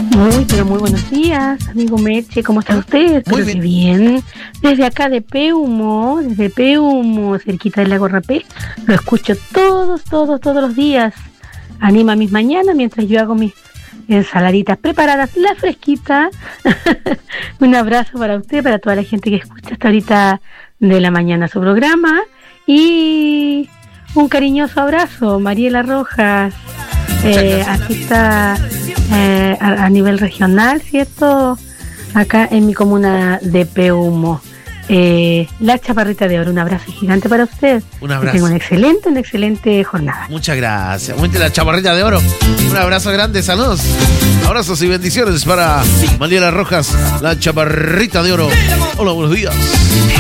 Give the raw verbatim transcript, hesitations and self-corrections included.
Muy, pero muy buenos días, amigo Meche, ¿cómo está usted? Muy Pero bien. qué bien. Desde acá de Peumo, desde Peumo, cerquita del lago Rapé, lo escucho todos, todos, todos los días. Anima mis mañanas mientras yo hago mis ensaladitas preparadas, la fresquita. Un abrazo para usted, para toda la gente que escucha hasta ahorita de la mañana su programa. Y un cariñoso abrazo, Mariela Rojas. Eh, aquí está eh, a, a nivel regional, ¿cierto? Acá en mi comuna de Peumo. Eh, la Chaparrita de Oro, un abrazo gigante para usted. Un abrazo. Que tenga una excelente, una excelente jornada. Muchas gracias. Muente la Chaparrita de Oro. Un abrazo grande, saludos. Abrazos y bendiciones para Mariela Rojas, la Chaparrita de Oro. Hola, buenos días.